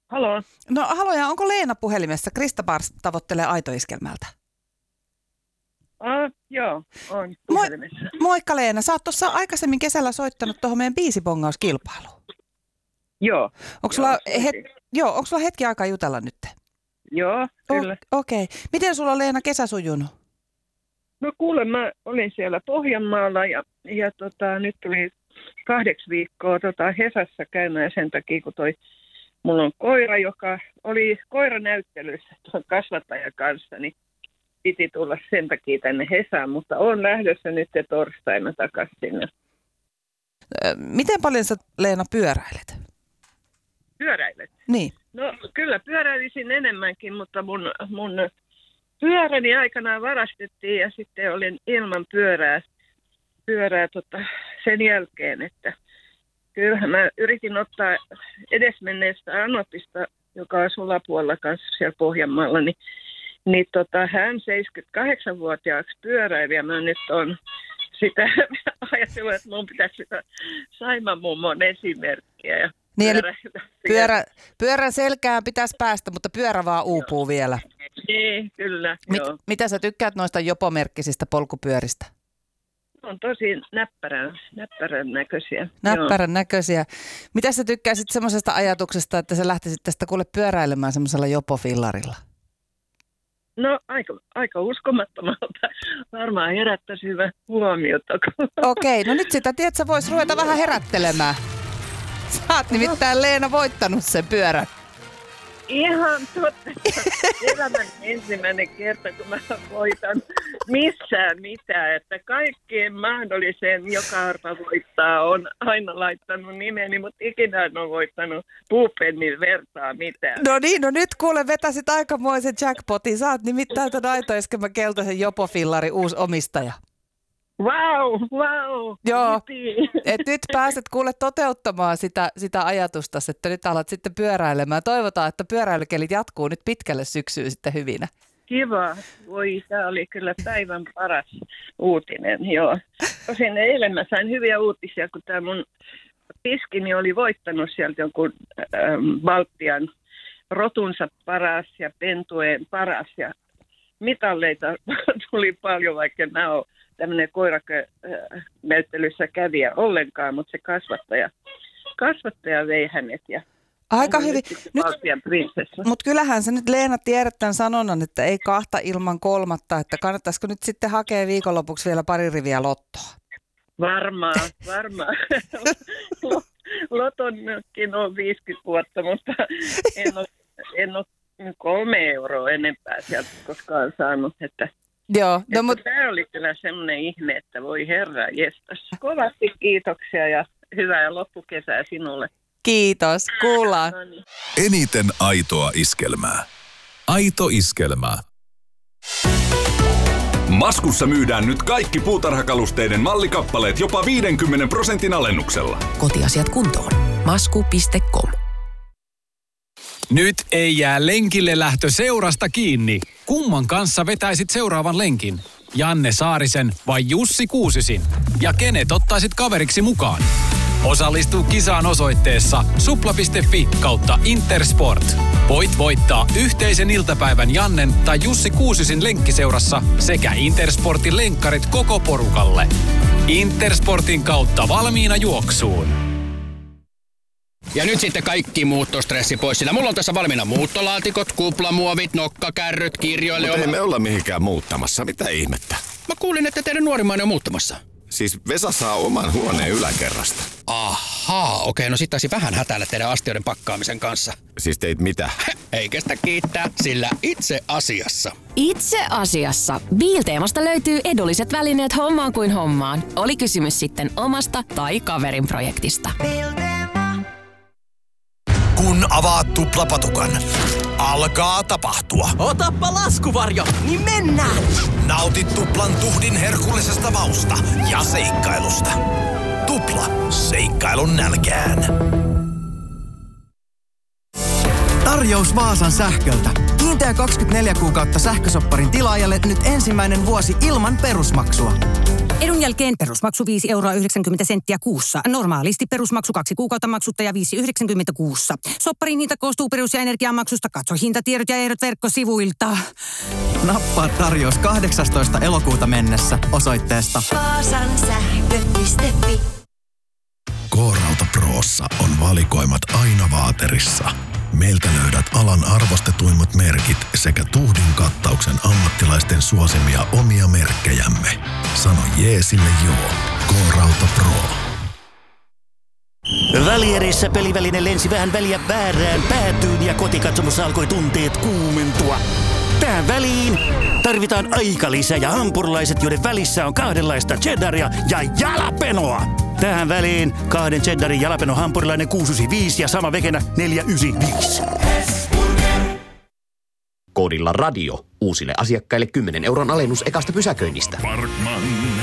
Halo. No haloja, onko Leena puhelimessa? Krista Bars tavoittelee Aitoiskelmältä. Joo, on puhelimessa. Moikka Leena, sä oot tuossa aikaisemmin kesällä soittanut tuohon meidän biisibongauskilpailuun. Joo. Onko sulla hetki aikaa jutella nyt? Joo, kyllä. Okei. Miten sulla on Leena kesä sujunut? No kuule, mä olin siellä Pohjanmaalla ja nyt tuli 8 viikkoa Hesassa käymään sen takia, kun mulla on koira, joka oli koiranäyttelyssä tuon kasvattajan kanssa, niin piti tulla sen takia tänne Hesaan, mutta olen lähdössä nyt torstaina takaisin sinne. Miten paljon sä, Leena, pyöräilet? Pyöräilet? Niin. No kyllä pyöräilisin enemmänkin, mutta mun pyöräni aikanaan varastettiin ja sitten olin ilman pyörää sen jälkeen, että kyllähän mä yritin ottaa edesmenneestä Anopista, joka on Sulapuolella kanssa siellä Pohjanmaalla, niin hän 78-vuotiaaksi pyöräili ja mä nyt on sitä ajatellut, että mun pitäisi sitä Saiman mummon esimerkkiä ja niin, pyörän selkään pitäisi päästä, mutta pyörä vaan uupuu vielä. Niin, kyllä. Mitä sä tykkäät noista jopomerkkisistä polkupyöristä? On tosi näppärän näköisiä. Näppärän näköisiä. Mitä sä tykkäisit semmoisesta ajatuksesta, että sä lähtisit tästä kuule pyöräilemään semmoisella jopofillarilla? No aika uskomattomalta. Varmaan herättäisi hyvä huomiota. Okei, no nyt sitä tiedät, sä vois ruveta vähän herättelemään. Sä oot nimittäin Leena voittanut sen pyörän. Ihan totta. Elämän ensimmäinen kerta, kun mä voitan missään mitään. Että kaikkeen mahdolliseen, joka arpa voittaa, on aina laittanut nimeni, mutta ikinä en ole voittanut puupennin vertaa mitään. No niin, no nyt kuule vetäsit aikamoisen jackpotin. Sä oot nimittäin ton Aitoiskelmän keltaisen jopofillarin uusi omistaja. Wow. Joo, et nyt pääset kuule toteuttamaan sitä ajatusta, että nyt alat sitten pyöräilemään. Toivotaan, että pyöräilykelit jatkuu nyt pitkälle syksyyn sitten hyvinä. Kiva. Voi, tämä oli kyllä päivän paras uutinen, joo. Tosin eilen mä sain hyviä uutisia, kun tämä mun piskini oli voittanut sieltä jonkun Baltian rotunsa paras ja pentueen paras ja mitalleita tuli paljon, vaikka mä oon tämmöinen koiranäyttelyssä kävijä ollenkaan, mutta se kasvattaja vei hänet ja aika hyvin. Mutta kyllähän sä nyt Leena tiedät tämän sanonnan, että ei 2 ilman 3, että kannattaisiko nyt sitten hakea viikonlopuksi vielä pari riviä lottoa? Varmaan. Lotonkin on 50 vuotta, mutta en ole 3 euroa enempää sieltä koskaan saanut, että joo, no, mutta tämä oli kyllä semmoinen ihme, että voi herra jestas. Kovasti kiitoksia ja hyvää loppukesää sinulle. Kiitos, kuullaan. No niin. Eniten aitoa iskelmää. Aito iskelmää. Maskussa myydään nyt kaikki puutarhakalusteiden mallikappaleet jopa 50% alennuksella. Kotiasiat kuntoon. Masku.com. Nyt ei jää lenkille lähtö seurasta kiinni. Kumman kanssa vetäisit seuraavan lenkin? Janne Saarisen vai Jussi Kuusisin? Ja kenet ottaisit kaveriksi mukaan? Osallistu kisaan osoitteessa supla.fi/Intersport. Voit voittaa yhteisen iltapäivän Jannen tai Jussi Kuusisin lenkkiseurassa sekä Intersportin lenkkarit koko porukalle. Intersportin kautta valmiina juoksuun. Ja nyt sitten kaikki muuttostressi pois, sillä mulla on tässä valmiina muuttolaatikot, kuplamuovit, nokkakärryt, kirjoille. Mutta ei me olla mihinkään muuttamassa. Mitä ihmettä? Mä kuulin, että teidän nuorimmainen on muuttamassa. Siis Vesa saa oman huoneen yläkerrasta. Ahaa, okei, no sit taisi vähän hätäillä teidän astioiden pakkaamisen kanssa. Siis teit mitä? Eikä sitä kiittää, sillä itse asiassa. Itse asiassa. Biilteemasta löytyy edulliset välineet hommaan kuin hommaan. Oli kysymys sitten omasta tai kaverin projektista. Kun avaat tuplapatukan, alkaa tapahtua. Otappa laskuvarjo, niin mennään! Nauti tuplan tuhdin herkullisesta mausta ja seikkailusta. Tupla. Seikkailun nälkään. Tarjous Vaasan sähköltä. Kiinteä 24 kuukautta sähkösopparin tilaajalle nyt ensimmäinen vuosi ilman perusmaksua. Edun jälkeen perusmaksu 5,90 € kuussa. Normaalisti perusmaksu 2 kuukautta maksutta ja 5,90 € kuussa. Sopparin hinta koostuu perus- ja energiamaksusta. Katso hintatiedot ja ehdot verkkosivuilta. Nappaa tarjous 18. elokuuta mennessä osoitteesta vaasansähkö.fi. K-Rauta Prossa on valikoimat aina vaaterissa. Meiltä löydät alan arvostetuimmat merkit sekä tuhdin kattauksen ammattilaisten suosimia omia merkkejämme. Sano jee sille joo. K-Rauta Pro. Välierissä peliväline lensi vähän väliä väärään päätyyn ja kotikatsomossa alkoi tunteet kuumentua. Tähän väliin tarvitaan aikalisä ja hampurilaiset, joiden välissä on kahdenlaista cheddaria ja jalapenoa. Tähän väliin 2 cheddarin jalapeno hampurilainen 695 ja sama vegenä 495. Koodilla radio uusille asiakkaille 10 € alennus ekasta pysäköinnistä. Parkman.